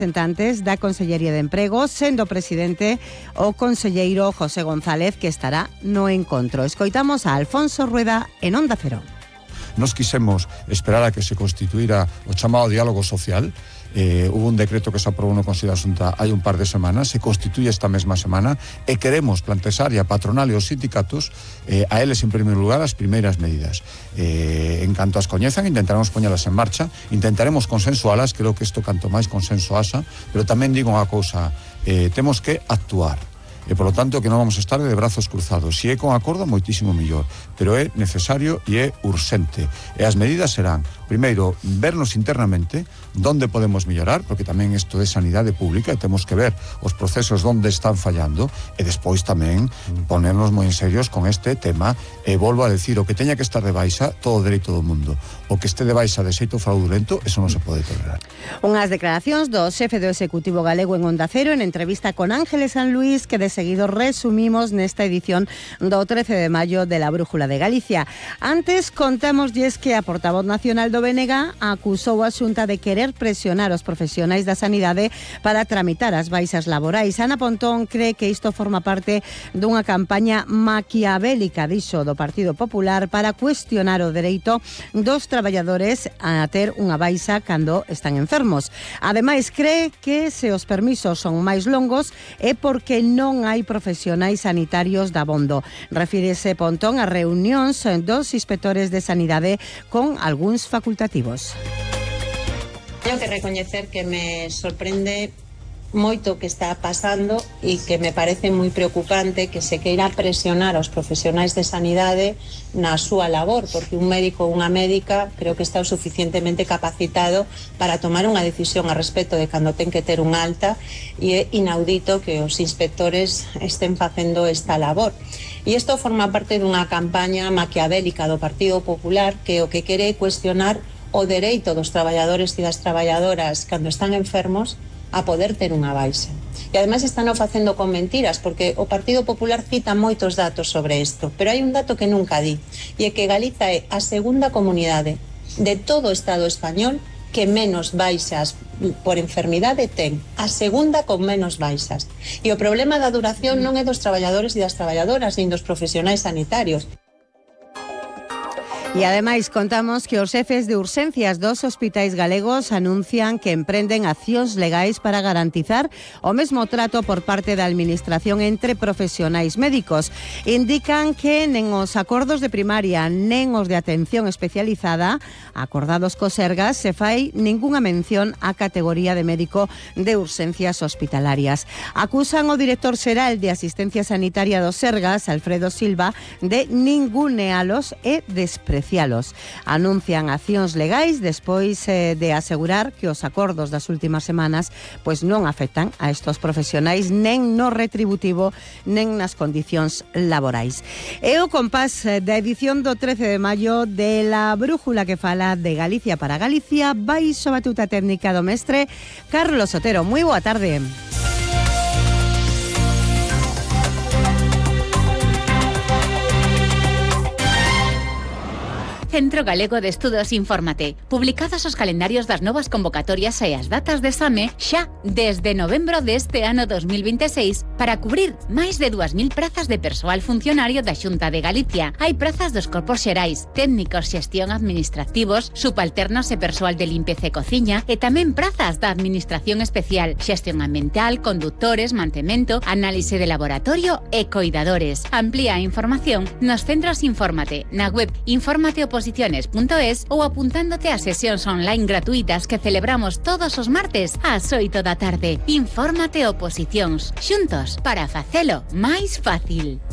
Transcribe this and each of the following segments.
representantes da Consellería de Emprego, sendo presidente o conselleiro José González, que estará no encontro. Escoitamos a Alfonso Rueda en Onda Cero. Nos quisemos esperar a que se constituíra o chamado diálogo social. Hubo un decreto que se aprobou no Consello da Xunta hai un par de semanas, se constituye esta mesma semana e queremos plantexar a patronal e os sindicatos a eles en primeiro lugar as primeiras medidas. En canto as coñezan, intentaremos poñelas en marcha, intentaremos consensualas, creo que isto canto máis consenso haxa, pero tamén digo unha cousa, temos que actuar. E, polo tanto, que non vamos a estar de brazos cruzados. Se é con acordo, moitísimo millor, pero é necesario e é urxente. E as medidas serán, primeiro, vernos internamente donde podemos mellorar, porque tamén isto é sanidade pública e temos que ver os procesos onde están fallando, e despois tamén ponernos moi en serios con este tema. E volvo a decir, o que teña que estar de baixa, todo o dereito do mundo. O que este de baixa de xeito fraudulento, eso non se pode tolerar. Unhas declaracións do xefe do Executivo galego en Onda Cero en entrevista con Ángeles San Luis, que de seguido resumimos nesta edición do 13 de maio de la Brújula de Galicia. Antes contámoslles que a portavoz nacional do BNG acusou a Xunta de querer presionar os profesionais da sanidade para tramitar as baixas laborais. Ana Pontón cree que isto forma parte dunha campaña maquiavélica, dixo, do Partido Popular para cuestionar o dereito dos traballadores a ter unha baixa cando están enfermos. Ademais, cree que se os permisos son máis longos é porque non hai profesionais sanitarios dabondo. Refírese Pontón a reunións dos inspectores de sanidade con algúns facultativos. Tengo que recoñecer que me sorprende moito que está pasando e que me parece moi preocupante que se queira presionar aos profesionais de sanidade na súa labor, porque un médico ou unha médica creo que está o suficientemente capacitado para tomar unha decisión a respecto de cando ten que ter un alta, e é inaudito que os inspectores estén facendo esta labor. E isto forma parte dunha campaña maquiavélica do Partido Popular que o que quere é cuestionar o dereito dos traballadores e das traballadoras cando están enfermos a poder ter unha baixa. E ademais están o facendo con mentiras, porque o Partido Popular cita moitos datos sobre isto, pero hai un dato que nunca di, e é que Galiza é a segunda comunidade de todo o Estado español que menos baixas por enfermidade ten, a segunda con menos baixas. E o problema da duración non é dos traballadores e das traballadoras, nin dos profesionais sanitarios. E ademais contamos que os xefes de urxencias dos hospitais galegos anuncian que emprenden accións legais para garantizar o mesmo trato por parte da administración entre profesionais médicos. Indican que nen os acordos de primaria nen os de atención especializada acordados co Sergas se fai ningunha mención á categoría de médico de urxencias hospitalarias. Acusan o director xeral de Asistencia Sanitaria do Sergas, Alfredo Silva, de ningunealos e desprecialos. Anuncian accións legais despois de asegurar que os acordos das últimas semanas pois non afectan a estos profesionais nen no retributivo nen nas condicións laborais. E o compás da edición do 13 de maio de la Brújula que fala de Galicia para Galicia baixo batuta técnica do mestre Carlos Otero. Moi boa tarde. Centro Galego de Estudos Infórmate. Publicados os calendarios das novas convocatorias e as datas de exame xa desde novembro deste ano 2026 para cubrir máis de 2.000 prazas de persoal funcionario da Xunta de Galicia. Hai prazas dos corpos xerais, técnicos, xestión administrativos, subalternos e persoal de limpeza e cociña, e tamén prazas da Administración Especial, xestión ambiental, conductores, mantemento, análise de laboratorio e coidadores. Amplía a información nos centros Infórmate, na web informateoposiciones.es ou apuntándote a sesións online gratuitas que celebramos todos os martes ás 8 da tarde. Infórmate Oposicións, xuntos para facelo máis fácil.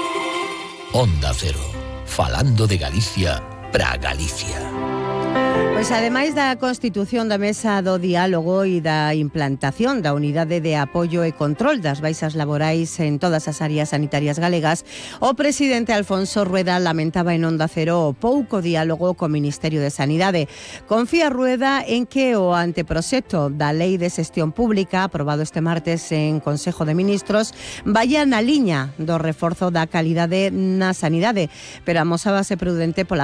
Onda Cero, falando de Galicia para Galicia. Pois ademais da constitución da Mesa do Diálogo e da implantación da Unidade de Apoio e Control das baixas laborais en todas as áreas sanitarias galegas, o presidente Alfonso Rueda lamentaba en Onda Cero o pouco diálogo co Ministerio de Sanidade. Confía Rueda en que o anteproxecto da Lei de Xestión Pública, aprobado este martes en Consejo de Ministros, vaya na liña do reforzo da calidade na sanidade, pero amosábase prudente pola